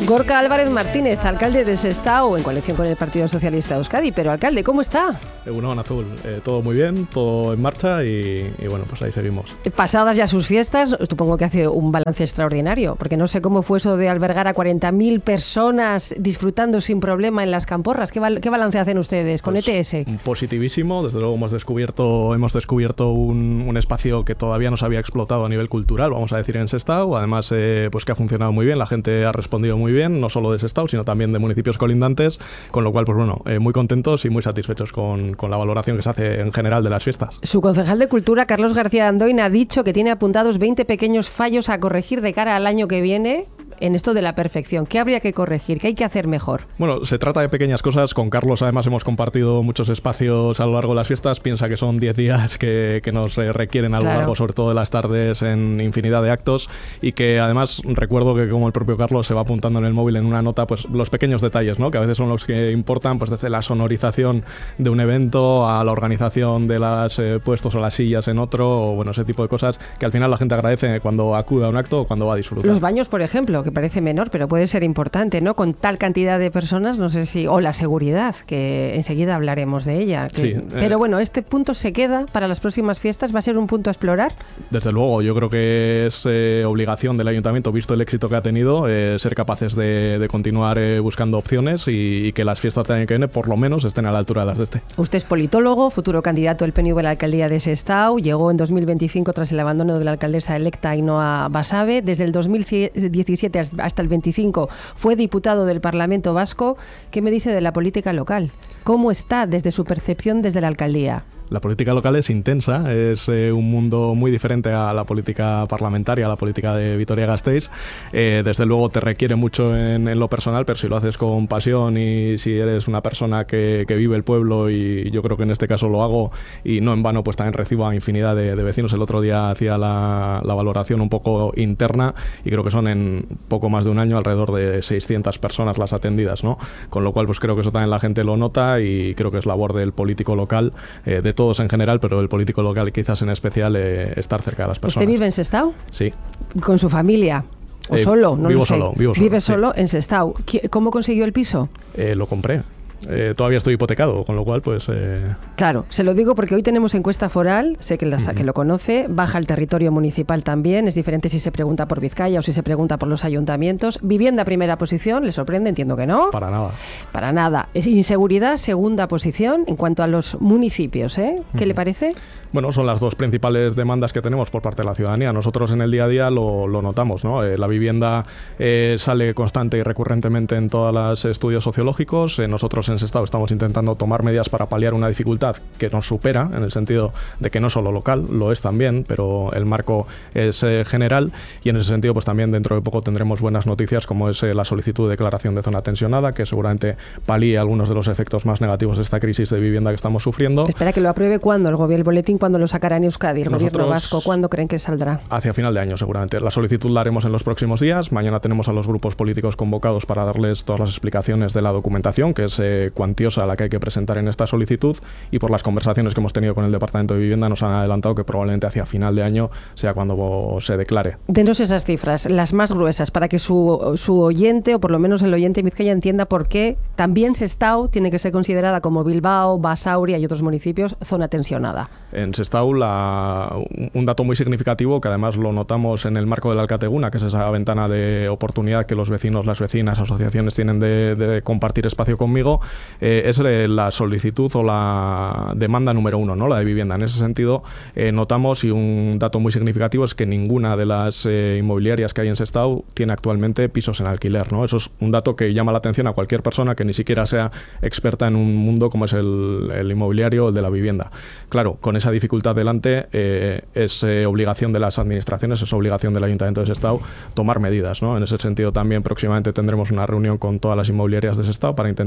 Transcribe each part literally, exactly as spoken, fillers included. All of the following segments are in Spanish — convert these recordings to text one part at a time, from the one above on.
Gorka Álvarez Martínez, alcalde de Sestao, en coalición con el Partido Socialista de Euskadi. Pero, alcalde, ¿cómo está? Egunon, Azul. Eh, todo muy bien, todo en marcha y, y bueno, pues ahí seguimos. Pasadas ya sus fiestas, supongo que hace un balance extraordinario, porque no sé cómo fue eso de albergar a cuarenta mil personas disfrutando sin problema en las camporras. ¿Qué, bal- qué balance hacen ustedes con Pues E T S? Positivísimo. Desde luego hemos descubierto, hemos descubierto un, un espacio que todavía no se había explotado a nivel cultural, vamos a decir, en Sestao. Además, eh, pues que ha funcionado muy bien, la gente ha respondido muy bien, no solo de Sestao, sino también de municipios colindantes, con lo cual, pues bueno, eh, muy contentos y muy satisfechos con, con la valoración que se hace en general de las fiestas. Su concejal de Cultura, Carlos García Andoin, ha dicho que tiene apuntados veinte pequeños fallos a corregir de cara al año que viene en esto de la perfección. ¿Qué habría que corregir? ¿Qué hay que hacer mejor? Bueno, se trata de pequeñas cosas. Con Carlos además hemos compartido muchos espacios a lo largo de las fiestas. Piensa que son diez días que, que nos eh, requieren a lo Claro. largo, sobre todo de las tardes, en infinidad de actos, y que además recuerdo que, como el propio Carlos se va apuntando en el móvil en una nota, pues los pequeños detalles, ¿no?, que a veces son los que importan, pues desde la sonorización de un evento a la organización de los eh, puestos o las sillas en otro, o bueno, ese tipo de cosas que al final la gente agradece cuando acude a un acto o cuando va a disfrutar. Los baños, por ejemplo, que parece menor, pero puede ser importante, ¿no? Con tal cantidad de personas, no sé si... O la seguridad, que enseguida hablaremos de ella. Que... Sí, eh... Pero bueno, ¿este punto se queda para las próximas fiestas? ¿Va a ser un punto a explorar? Desde luego, yo creo que es eh, obligación del Ayuntamiento, visto el éxito que ha tenido, eh, ser capaces de, de continuar eh, buscando opciones y, y que las fiestas del año que viene, por lo menos, estén a la altura de las de este. Usted es politólogo, futuro candidato del P N V a la alcaldía de Sestao. Llegó en dos mil veinticinco tras el abandono de la alcaldesa electa Ainhoa Basabe. Desde el dos mil diecisiete hasta el veinticinco fue diputado del Parlamento Vasco. ¿Qué me dice de la política local? ¿Cómo está desde su percepción desde la alcaldía? La política local es intensa, es eh, un mundo muy diferente a la política parlamentaria, a la política de Vitoria-Gasteiz. Eh, desde luego te requiere mucho en, en lo personal, pero si lo haces con pasión y si eres una persona que, que vive el pueblo, y yo creo que en este caso lo hago, y no en vano, pues también recibo a infinidad de, de vecinos. El otro día hacía la, la valoración un poco interna y creo que son en poco más de un año alrededor de seiscientas personas las atendidas, ¿no? Con lo cual, pues creo que eso también la gente lo nota y creo que es labor del político local, eh, de todos en general, pero el político local quizás en especial, eh, estar cerca de las personas. ¿Usted vive en Sestao? Sí. ¿Con su familia? ¿O Eh, solo? No vivo lo sé. solo, vivo solo. ¿Vive sí. solo en Sestao? ¿Cómo consiguió el piso? Eh, lo compré. Eh, todavía estoy hipotecado, con lo cual, pues... Eh... Claro, se lo digo porque hoy tenemos encuesta foral, sé que, la, uh-huh. que lo conoce, baja el territorio municipal también, es diferente si se pregunta por Vizcaya o si se pregunta por los ayuntamientos. Vivienda, primera posición, ¿le sorprende? Entiendo que no. Para nada. Para nada. Es inseguridad, segunda posición, en cuanto a los municipios, ¿eh? ¿Qué uh-huh. le parece? Bueno, son las dos principales demandas que tenemos por parte de la ciudadanía. Nosotros en el día a día lo, lo notamos, ¿no? Eh, la vivienda eh, sale constante y recurrentemente en todos los estudios sociológicos. Eh, nosotros en Sestao estamos intentando tomar medidas para paliar una dificultad que nos supera, en el sentido de que no solo local, lo es también, pero el marco es eh, general, y en ese sentido pues también dentro de poco tendremos buenas noticias, como es eh, la solicitud de declaración de zona tensionada, que seguramente palíe algunos de los efectos más negativos de esta crisis de vivienda que estamos sufriendo. Espera, que lo apruebe ¿cuándo? El gobierno, el boletín, ¿cuándo lo sacará en Euskadi? El Nosotros, gobierno vasco, ¿cuándo creen que saldrá? Hacia final de año seguramente. La solicitud la haremos en los próximos días. Mañana tenemos a los grupos políticos convocados para darles todas las explicaciones de la documentación, que es eh, cuantiosa la que hay que presentar en esta solicitud, y por las conversaciones que hemos tenido con el Departamento de Vivienda nos han adelantado que probablemente hacia final de año sea cuando se declare. Denos esas cifras, las más gruesas, para que su, su oyente, o por lo menos el oyente de Vizcaya, entienda por qué también Sestao tiene que ser considerada, como Bilbao, Basauri y otros municipios, zona tensionada. En Sestao, la, un dato muy significativo, que además lo notamos en el marco del Alcateguna, que es esa ventana de oportunidad que los vecinos, las vecinas, asociaciones tienen de, de compartir espacio conmigo, eh, es la solicitud o la demanda número uno, ¿no? La de vivienda. En ese sentido, eh, notamos, y un dato muy significativo, es que ninguna de las eh, inmobiliarias que hay en Sestao tiene actualmente pisos en alquiler, ¿no? Eso es un dato que llama la atención a cualquier persona que ni siquiera sea experta en un mundo como es el, el inmobiliario o el de la vivienda. Claro, con esa dificultad delante, eh, es eh, obligación de las administraciones, es obligación del Ayuntamiento de Sestao tomar medidas, ¿no? En ese sentido también próximamente tendremos una reunión con todas las inmobiliarias de Sestao para intentar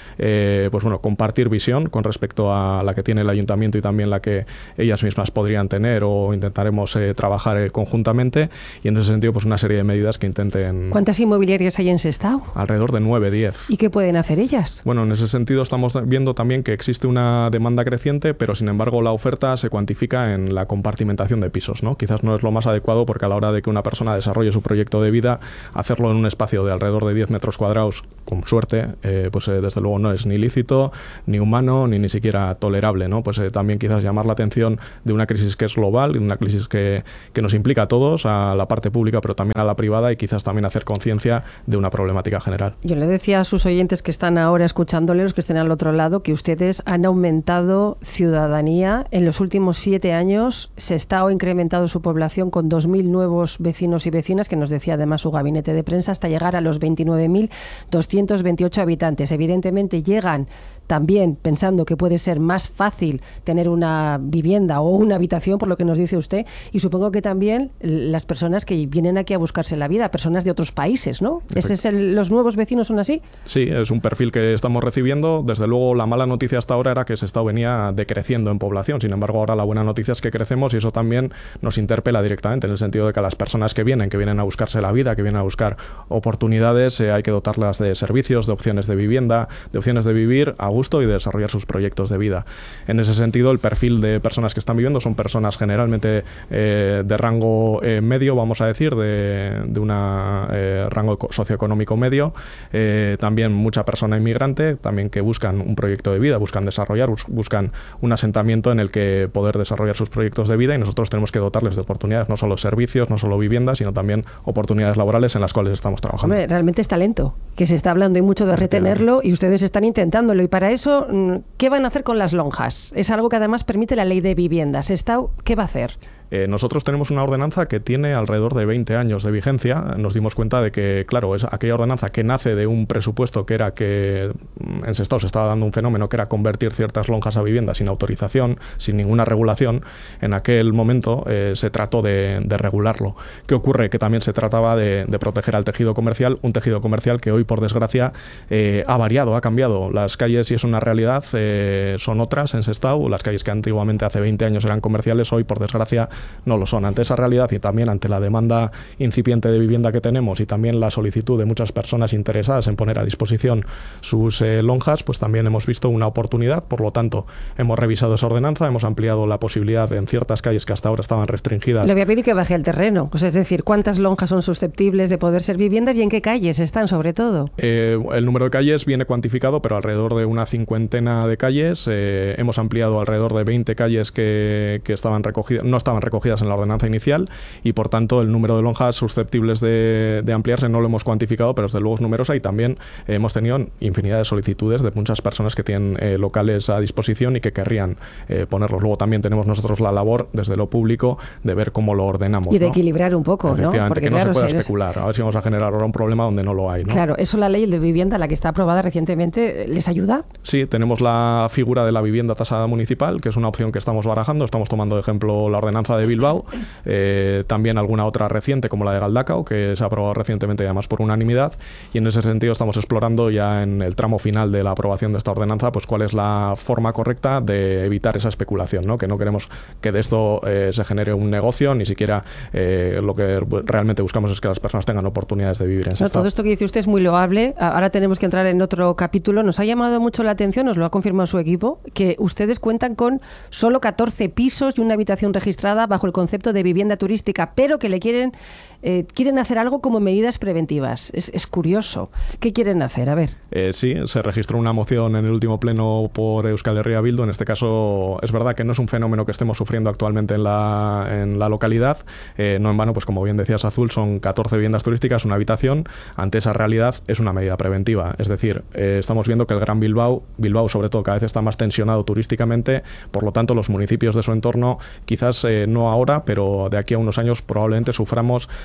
eh, pues bueno, compartir visión con respecto a la que tiene el ayuntamiento y también la que ellas mismas podrían tener, o intentaremos eh, trabajar eh, conjuntamente, y en ese sentido pues una serie de medidas que intenten... ¿Cuántas inmobiliarias hay en Sestao? Alrededor de nueve, diez. ¿Y qué pueden hacer ellas? Bueno, en ese sentido estamos viendo también que existe una demanda creciente, pero sin embargo la oferta se cuantifica en la compartimentación de pisos, ¿no? Quizás no es lo más adecuado, porque a la hora de que una persona desarrolle su proyecto de vida, hacerlo en un espacio de alrededor de diez metros cuadrados, con suerte, eh, pues eh, desde luego no es ni lícito, ni humano, ni ni siquiera tolerable, ¿no? Pues eh, también quizás llamar la atención de una crisis que es global, de una crisis que, que nos implica a todos, a la parte pública, pero también a la privada, y quizás también hacer conciencia de una problemática general. Yo le decía a sus oyentes que están ahora escuchándole, los que estén al otro lado, que ustedes han aumentado ciudadanía. En los últimos siete años Sestao ha incrementado su población con dos mil nuevos vecinos y vecinas, que nos decía además su gabinete de prensa, hasta llegar a los veintinueve mil doscientos veintiocho habitantes. Evidentemente llegan también pensando que puede ser más fácil tener una vivienda o una habitación, por lo que nos dice usted, y supongo que también las personas que vienen aquí a buscarse la vida, personas de otros países, ¿no? ¿Ese es el, los nuevos vecinos son así? Sí, es un perfil que estamos recibiendo. Desde luego la mala noticia hasta ahora era que Sestao venía decreciendo en población. Sin embargo, ahora la buena noticia es que crecemos, y eso también nos interpela directamente, en el sentido de que a las personas que vienen, que vienen a buscarse la vida, que vienen a buscar oportunidades, eh, hay que dotarlas de servicios, de opciones de vivienda, de opciones de vivir a gusto y de desarrollar sus proyectos de vida. En ese sentido, el perfil de personas que están viviendo son personas generalmente eh, de rango eh, medio, vamos a decir, de, de un eh, rango socioeconómico medio, eh, también mucha persona inmigrante, también que buscan un proyecto de vida, buscan desarrollar, bus buscan un asentamiento en el que poder desarrollar sus proyectos de vida, y nosotros tenemos que dotarles de oportunidades, no solo servicios, no solo viviendas, sino también oportunidades laborales en las cuales estamos trabajando. Hombre, realmente es talento, que se está hablando y mucho de retenerlo, y ustedes están intentándolo, y para eso, ¿qué van a hacer con las lonjas? Es algo que además permite la ley de viviendas. Sestao, ¿qué va a hacer? Eh, nosotros tenemos una ordenanza que tiene alrededor de veinte años de vigencia. Nos dimos cuenta de que, claro, es aquella ordenanza que nace de un presupuesto que era que en Sestao se estaba dando un fenómeno que era convertir ciertas lonjas a viviendas sin autorización, sin ninguna regulación. En aquel momento eh, se trató de, de regularlo. ¿Qué ocurre? Que también se trataba de, de proteger al tejido comercial, un tejido comercial que hoy, por desgracia, eh, ha variado, ha cambiado. Las calles, si es una realidad, eh, son otras en Sestao. Las calles que antiguamente, hace veinte años, eran comerciales, hoy, por desgracia, no lo son. Ante esa realidad, y también ante la demanda incipiente de vivienda que tenemos, y también la solicitud de muchas personas interesadas en poner a disposición sus eh, lonjas, pues también hemos visto una oportunidad. Por lo tanto, hemos revisado esa ordenanza, hemos ampliado la posibilidad en ciertas calles que hasta ahora estaban restringidas. Le voy a pedir que baje al terreno, pues es decir, ¿cuántas lonjas son susceptibles de poder ser viviendas y en qué calles están, sobre todo? Eh, el número de calles viene cuantificado, pero alrededor de una cincuentena de calles. Eh, hemos ampliado alrededor de veinte calles que, que estaban recogidas, no estaban recogidas en la ordenanza inicial, y por tanto el número de lonjas susceptibles de, de ampliarse no lo hemos cuantificado, pero desde luego es numerosa, y también eh, hemos tenido infinidad de solicitudes de muchas personas que tienen eh, locales a disposición y que querrían eh, ponerlos. Luego también tenemos nosotros la labor desde lo público de ver cómo lo ordenamos, y de ¿no? equilibrar un poco, ¿no? Porque que no claro, se pueda si eres... especular, a ver si vamos a generar ahora un problema donde no lo hay, ¿no? Claro, eso la ley de vivienda, la que está aprobada recientemente, ¿les ayuda? Sí, tenemos la figura de la vivienda tasada municipal, que es una opción que estamos barajando. Estamos tomando de ejemplo la ordenanza de Bilbao, eh, también alguna otra reciente como la de Galdakao, que se ha aprobado recientemente y además por unanimidad, y en ese sentido estamos explorando ya en el tramo final de la aprobación de esta ordenanza pues cuál es la forma correcta de evitar esa especulación, ¿no? Que no queremos que de esto eh, se genere un negocio, ni siquiera eh, lo que realmente buscamos es que las personas tengan oportunidades de vivir en ese no, estado. Todo esto que dice usted es muy loable. Ahora tenemos que entrar en otro capítulo. Nos ha llamado mucho la atención, nos lo ha confirmado su equipo, que ustedes cuentan con solo catorce pisos y una habitación registrada bajo el concepto de vivienda turística, pero que le quieren eh, quieren hacer algo como medidas preventivas. Es, es curioso. ¿Qué quieren hacer? A ver. Eh, sí, se registró una moción en el último pleno por Euskal Herria Bildu. En este caso, es verdad que no es un fenómeno que estemos sufriendo actualmente en la, en la localidad. Eh, no en vano, pues como bien decías, Azul, son catorce viviendas turísticas, una habitación. Ante esa realidad es una medida preventiva. Es decir, eh, estamos viendo que el Gran Bilbao, Bilbao sobre todo, cada vez está más tensionado turísticamente. Por lo tanto, los municipios de su entorno, quizás eh, no ahora, pero de aquí a unos años probablemente suframos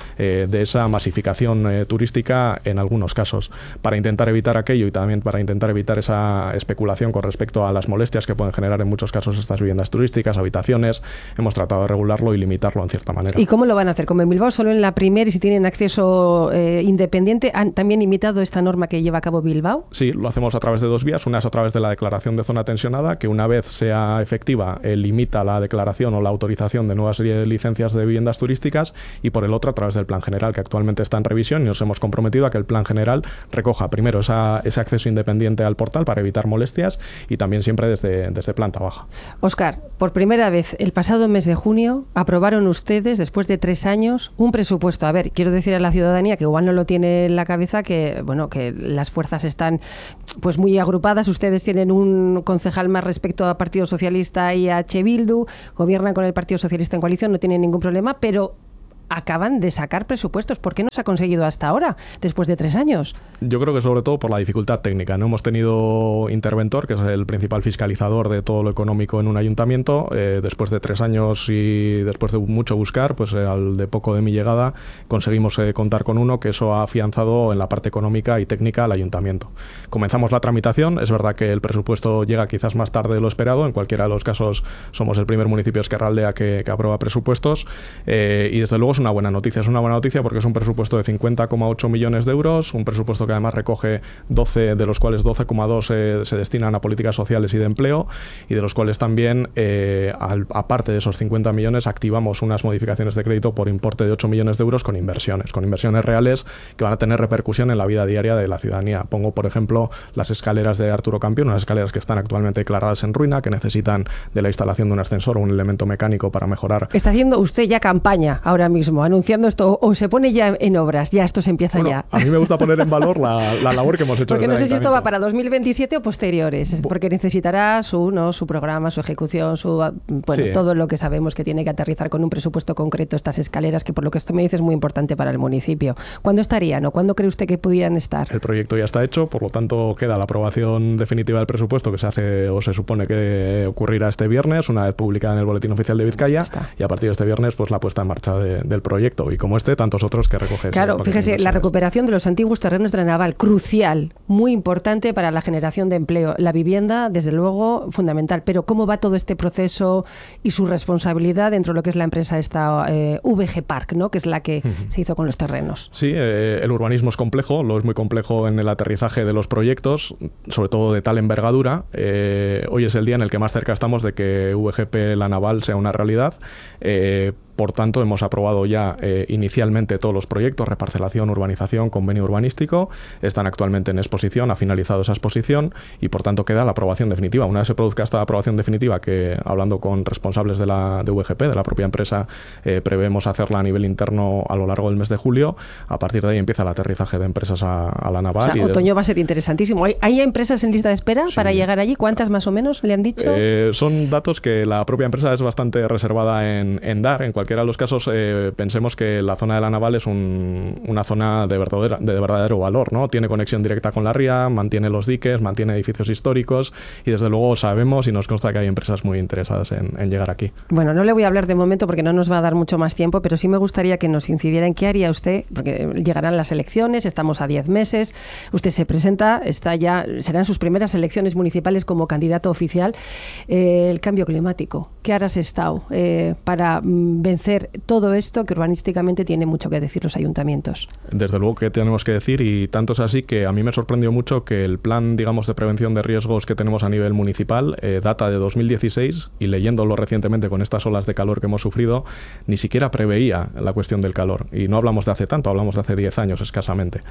eh, de esa masificación eh, turística en algunos casos. Para intentar evitar aquello y también para intentar evitar esa especulación con respecto a las molestias que pueden generar en muchos casos estas viviendas turísticas, habitaciones, hemos tratado de regularlo y limitarlo en cierta manera. ¿Y cómo lo van a hacer? Como en Bilbao, solo en la primera, y si tienen acceso eh, independiente, ¿han también imitado esta norma que lleva a cabo Bilbao? Sí, lo hacemos a través de dos vías. Una es a través de la declaración de zona tensionada, que una vez sea efectiva, eh, limita la declaración o la autorización de nuevas licencias de viviendas turísticas, y por el otro a través del plan general, que actualmente está en revisión, y nos hemos comprometido a que el plan general recoja primero esa, ese acceso independiente al portal para evitar molestias y también siempre desde, desde planta baja. Óscar, por primera vez el pasado mes de junio aprobaron ustedes, después de tres años, un presupuesto. A ver, quiero decir a la ciudadanía que igual no lo tiene en la cabeza, que bueno, que las fuerzas están pues muy agrupadas. Ustedes tienen un concejal más respecto a Partido Socialista y a H. Bildu, gobiernan con el Partido Socialista en coalición, no tienen ningún problema, pero acaban de sacar presupuestos. ¿Por qué no se ha conseguido hasta ahora, después de tres años? Yo creo que sobre todo por la dificultad técnica. No hemos tenido interventor, que es el principal fiscalizador de todo lo económico en un ayuntamiento. Eh, después de tres años y después de mucho buscar, pues eh, al de poco de mi llegada conseguimos eh, contar con uno, que eso ha afianzado en la parte económica y técnica al ayuntamiento. Comenzamos la tramitación. Es verdad que el presupuesto llega quizás más tarde de lo esperado. En cualquiera de los casos somos el primer municipio Ezkerraldea que, que aprueba presupuestos, eh, y desde luego es una buena noticia. Es una buena noticia porque es un presupuesto de cincuenta coma ocho millones de euros, un presupuesto que además recoge doce, de los cuales doce coma dos eh, se destinan a políticas sociales y de empleo, y de los cuales también, eh, al, aparte de esos cincuenta millones, activamos unas modificaciones de crédito por importe de ocho millones de euros con inversiones, con inversiones reales que van a tener repercusión en la vida diaria de la ciudadanía. Pongo, por ejemplo, las escaleras de Arturo Campión, unas escaleras que están actualmente declaradas en ruina, que necesitan de la instalación de un ascensor o un elemento mecánico para mejorar. Está haciendo usted ya campaña ahora mismo, anunciando esto, o se pone ya en obras, ya esto se empieza bueno, ya. A mí me gusta poner en valor la, la labor que hemos hecho. Porque no sé si esto va para dos mil veintisiete o posteriores, porque necesitará su, ¿no? su programa, su ejecución, su bueno, sí. todo lo que sabemos que tiene que aterrizar con un presupuesto concreto estas escaleras, que por lo que usted me dice es muy importante para el municipio. ¿Cuándo estarían o cuándo cree usted que pudieran estar? El proyecto ya está hecho, por lo tanto queda la aprobación definitiva del presupuesto, que se hace o se supone que ocurrirá este viernes, una vez publicada en el Boletín Oficial de Vizcaya, y a partir de este viernes pues la puesta en marcha de, del proyecto, y como este, tantos otros que recoge. Claro, fíjese, la recuperación de los antiguos terrenos de la naval, crucial, muy importante para la generación de empleo. La vivienda, desde luego, fundamental. Pero ¿cómo va todo este proceso y su responsabilidad dentro de lo que es la empresa esta eh, V G Park, ¿no? que es la que uh-huh. se hizo con los terrenos? Sí, eh, el urbanismo es complejo, lo es muy complejo en el aterrizaje de los proyectos, sobre todo de tal envergadura. Eh, hoy es el día en el que más cerca estamos de que V G P La Naval sea una realidad. Eh, Por tanto, hemos aprobado ya eh, inicialmente todos los proyectos, reparcelación, urbanización, convenio urbanístico. Están actualmente en exposición, ha finalizado esa exposición y por tanto queda la aprobación definitiva. Una vez se produzca esta aprobación definitiva, que hablando con responsables de la de V G P, de la propia empresa, eh, prevemos hacerla a nivel interno a lo largo del mes de julio. A partir de ahí empieza el aterrizaje de empresas a, a la naval. O sea, y otoño de... va a ser interesantísimo. ¿Hay, ¿Hay empresas en lista de espera sí. para llegar allí? ¿Cuántas más o menos le han dicho? Eh, son datos que la propia empresa es bastante reservada en, en dar. En cualquiera de los casos, eh, pensemos que la zona de la naval es un, una zona de verdadero, de verdadero valor, ¿no? Tiene conexión directa con la ría, mantiene los diques, mantiene edificios históricos y desde luego sabemos y nos consta que hay empresas muy interesadas en, en llegar aquí. Bueno, no le voy a hablar de momento porque no nos va a dar mucho más tiempo, pero sí me gustaría que nos incidiera en qué haría usted, porque llegarán las elecciones, estamos a diez meses, usted se presenta, está ya, serán sus primeras elecciones municipales como candidato oficial. Eh, el cambio climático, ¿qué hará Sestao eh, para mm, vencer todo esto que urbanísticamente tiene mucho que decir los ayuntamientos? Desde luego que tenemos que decir, y tanto es así que a mí me sorprendió mucho que el plan, digamos, de prevención de riesgos que tenemos a nivel municipal eh, data de dos mil dieciséis, y leyéndolo recientemente con estas olas de calor que hemos sufrido, ni siquiera preveía la cuestión del calor. Y no hablamos de hace tanto, hablamos de hace diez años escasamente.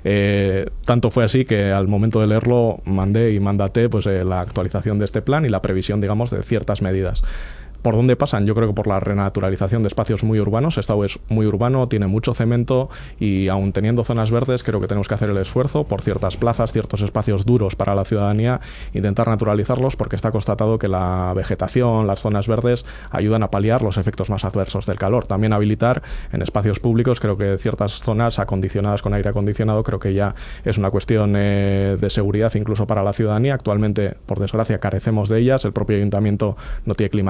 Eh, tanto fue así que al momento de leerlo mandé y mandaté pues, eh, la actualización de este plan y la previsión, digamos, de ciertas medidas. ¿Por dónde pasan? Yo creo que por la renaturalización de espacios muy urbanos. Sestao es muy urbano, tiene mucho cemento y aun teniendo zonas verdes creo que tenemos que hacer el esfuerzo por ciertas plazas, ciertos espacios duros para la ciudadanía, intentar naturalizarlos porque está constatado que la vegetación, las zonas verdes ayudan a paliar los efectos más adversos del calor. También habilitar en espacios públicos, creo que ciertas zonas acondicionadas con aire acondicionado, creo que ya es una cuestión eh, de seguridad incluso para la ciudadanía. Actualmente, por desgracia, carecemos de ellas. El propio ayuntamiento no tiene climatización,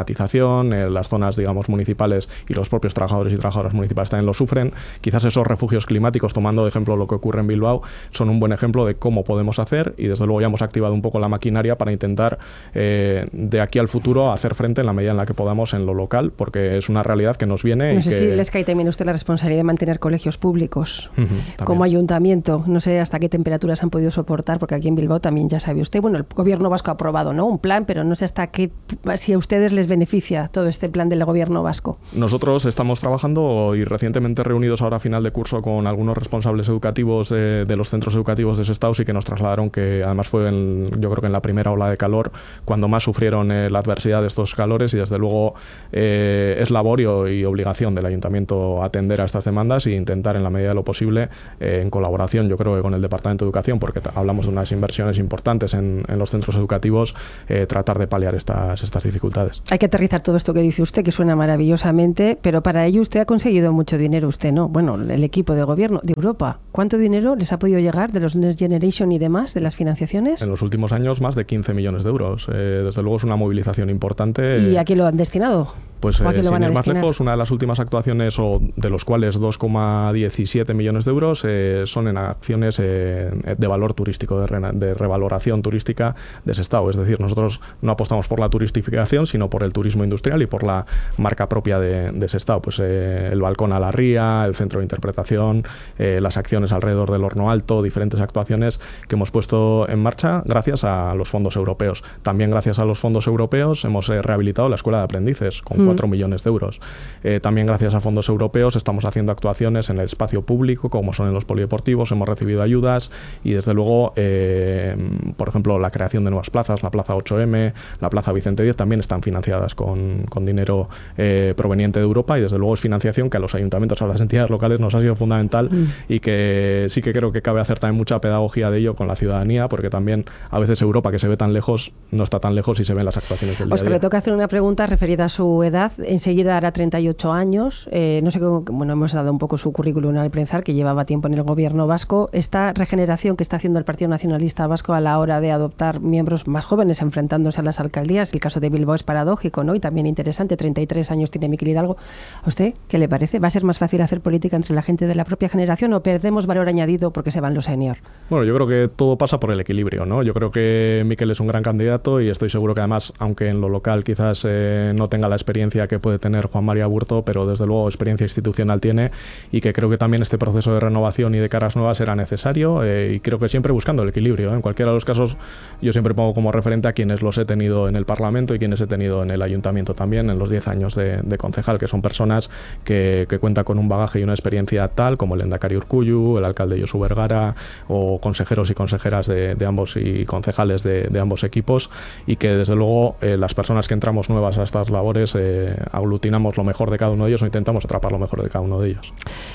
gentrificación, eh, las zonas, digamos, municipales y los propios trabajadores y trabajadoras municipales también lo sufren. Quizás esos refugios climáticos, tomando de ejemplo lo que ocurre en Bilbao, son un buen ejemplo de cómo podemos hacer, y desde luego ya hemos activado un poco la maquinaria para intentar eh, de aquí al futuro hacer frente en la medida en la que podamos en lo local, porque es una realidad que nos viene. No y sé que... si les cae también a usted la responsabilidad de mantener colegios públicos uh-huh, como ayuntamiento. No sé hasta qué temperaturas han podido soportar, porque aquí en Bilbao también ya sabe usted, bueno, el gobierno vasco ha aprobado, ¿no?, un plan, pero no sé hasta qué, si a ustedes les beneficia todo este plan del gobierno vasco. Nosotros estamos trabajando y recientemente reunidos ahora a final de curso con algunos responsables educativos de, de los centros educativos de Sestao, y que nos trasladaron que además fue en, yo creo que en la primera ola de calor cuando más sufrieron eh, la adversidad de estos calores, y desde luego eh, es labor y obligación del ayuntamiento atender a estas demandas e intentar en la medida de lo posible, eh, en colaboración yo creo que con el Departamento de Educación, porque t- hablamos de unas inversiones importantes en, en los centros educativos, eh, tratar de paliar estas, estas dificultades. Hay que aterrizar todo esto que dice usted, que suena maravillosamente, pero para ello usted ha conseguido mucho dinero, usted no, bueno, el equipo de gobierno de Europa. ¿Cuánto dinero les ha podido llegar de los Next Generation y demás, de las financiaciones? En los últimos años más de quince millones de euros. Eh, desde luego es una movilización importante. ¿Y a qué lo han destinado? Pues eh, sin ir más destinar? lejos, una de las últimas actuaciones, o de los cuales dos coma diecisiete millones de euros eh, son en acciones eh, de valor turístico, de, re, de revaloración turística de Sestao. Es decir, nosotros no apostamos por la turistificación, sino por el turismo industrial y por la marca propia de, de Sestao. Pues eh, el balcón a la ría, el centro de interpretación, eh, las acciones alrededor del Horno Alto, diferentes actuaciones que hemos puesto en marcha gracias a los fondos europeos. También gracias a los fondos europeos hemos eh, rehabilitado la Escuela de Aprendices con mm. cuatro millones de euros. Eh, también gracias a fondos europeos estamos haciendo actuaciones en el espacio público, como son en los polideportivos, hemos recibido ayudas y desde luego, eh, por ejemplo, la creación de nuevas plazas, la Plaza ocho eme, la Plaza Vicente Diez, también están financiadas con, con dinero eh, proveniente de Europa, y desde luego es financiación que a los ayuntamientos, a las entidades locales nos ha sido fundamental mm. y que sí que creo que cabe hacer también mucha pedagogía de ello con la ciudadanía, porque también a veces Europa, que se ve tan lejos, no está tan lejos y se ven las actuaciones del día a día. Os le toca hacer una pregunta referida a su edad. Enseguida hará treinta y ocho años. Eh, no sé cómo, bueno, hemos dado un poco su currículum al pensar que llevaba tiempo en el gobierno vasco. Esta regeneración que está haciendo el Partido Nacionalista Vasco a la hora de adoptar miembros más jóvenes enfrentándose a las alcaldías, el caso de Bilbao es paradójico, ¿no? Y también interesante, treinta y tres años tiene Miquel Hidalgo. ¿A usted qué le parece? ¿Va a ser más fácil hacer política entre la gente de la propia generación o perdemos valor añadido porque se van los senior? Bueno, yo creo que todo pasa por el equilibrio, ¿no? Yo creo que Miquel es un gran candidato y estoy seguro que además, aunque en lo local quizás eh, no tenga la experiencia que puede tener Juan María Aburto, pero desde luego experiencia institucional tiene, y que creo que también este proceso de renovación y de caras nuevas era necesario, eh, y creo que siempre buscando el equilibrio, ¿eh? En cualquiera de los casos yo siempre pongo como referente a quienes los he tenido en el Parlamento y quienes he tenido en el Ayuntamiento también en los diez años de, de concejal, que son personas que, que cuentan con un bagaje y una experiencia tal como el Lehendakari Urkullu, el alcalde Josu Vergara o consejeros y consejeras de, de ambos y concejales de, de ambos equipos, y que desde luego eh, las personas que entramos nuevas a estas labores eh, aglutinamos lo mejor de cada uno de ellos o intentamos atrapar lo mejor de cada uno de ellos.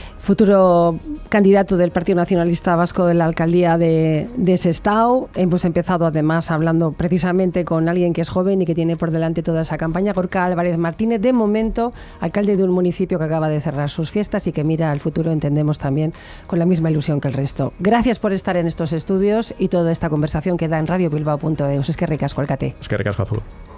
Futuro candidato del Partido Nacionalista Vasco de la alcaldía de, de Sestao. Hemos empezado además hablando precisamente con alguien que es joven y que tiene por delante toda esa campaña, Gorka Álvarez Martínez, de momento alcalde de un municipio que acaba de cerrar sus fiestas y que mira al futuro, entendemos también, con la misma ilusión que el resto. Gracias por estar en estos estudios y toda esta conversación queda en radio bilbao punto eus. Es que ricasco, alcate. Es que ricasco, Azul.